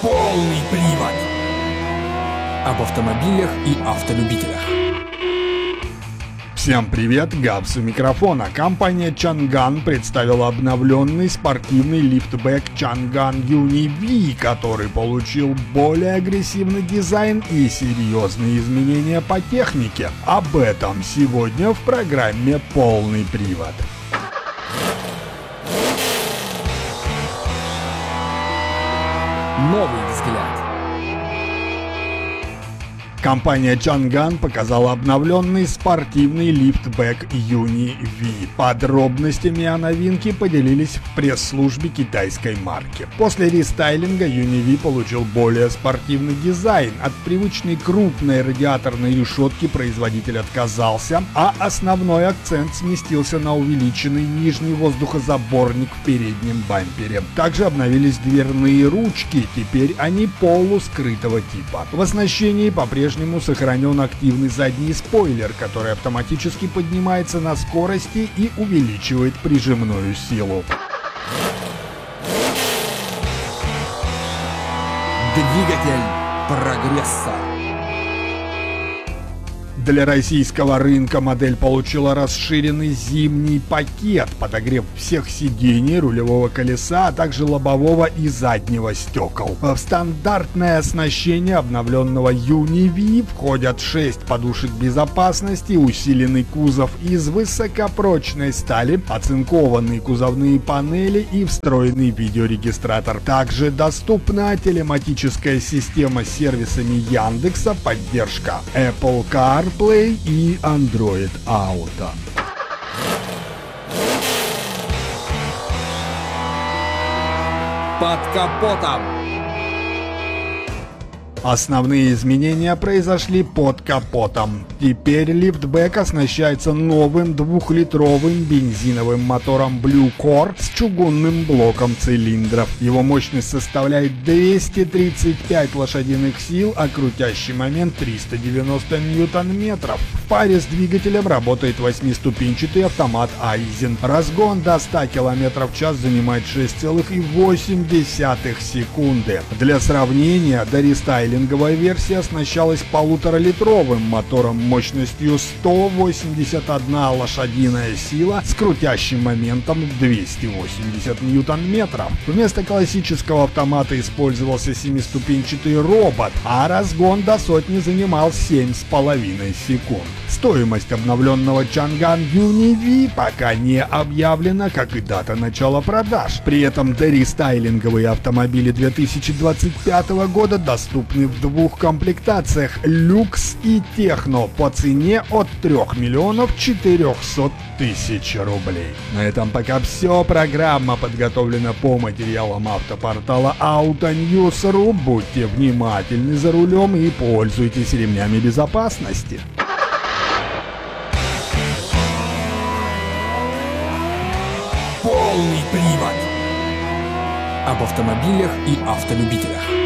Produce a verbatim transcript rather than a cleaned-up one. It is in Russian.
Полный привод. Об автомобилях и автолюбителях. Всем привет, Габс у микрофона. Компания Chang'an представила обновленный спортивный лифтбэк Chang'an Uni V, который получил более агрессивный дизайн и серьезные изменения по технике. Об этом сегодня в программе «Полный привод». Новый взгляд. Компания Chang'an показала обновленный спортивный лифтбэк Uni V. Подробностями о новинке поделились в пресс-службе китайской марки. После рестайлинга Uni V получил более спортивный дизайн. От привычной крупной радиаторной решетки производитель отказался, а основной акцент сместился на увеличенный нижний воздухозаборник в переднем бампере. Также обновились дверные ручки, теперь они полускрытого типа. В оснащении по-прежнему сохранен активный задний спойлер, который автоматически поднимается на скорости и увеличивает прижимную силу. Двигатель прогресса. Для российского рынка модель получила расширенный зимний пакет, подогрев всех сидений, рулевого колеса, а также лобового и заднего стекол. В стандартное оснащение обновленного Uni V входят шесть подушек безопасности, усиленный кузов из высокопрочной стали, оцинкованные кузовные панели и встроенный видеорегистратор. Также доступна телематическая система с сервисами Яндекса, поддержка Apple CarPlay и Android Auto. Под капотом. Основные изменения произошли под капотом. Теперь лифтбэк оснащается новым двухлитровым бензиновым мотором Blue Core с чугунным блоком цилиндров. Его мощность составляет двести тридцать пять лошадиных сил, а крутящий момент триста девяносто ньютон-метров. В паре с двигателем работает восьмиступенчатый автомат Aisin. Разгон до ста километров в час занимает шесть целых восемь десятых секунды. Для сравнения, до рестайлинга Линговая версия оснащалась полуторалитровым мотором мощностью сто восемьдесят одна лошадиная сила с крутящим моментом двести восемьдесят ньютон-метров. Вместо классического автомата использовался семиступенчатый робот, а разгон до сотни занимал семь с половиной секунд. Стоимость обновленного Chang'an Uni V пока не объявлена, как и дата начала продаж. При этом дорестайлинговые автомобили две тысячи двадцать пятого года доступны в двух комплектациях люкс и техно по цене от трёх миллионов четырёхсот тысяч рублей. На этом пока все. Программа подготовлена по материалам автопортала Autonews точка ру. Будьте внимательны за рулем и пользуйтесь ремнями безопасности. Полный привод. Об автомобилях и автолюбителях.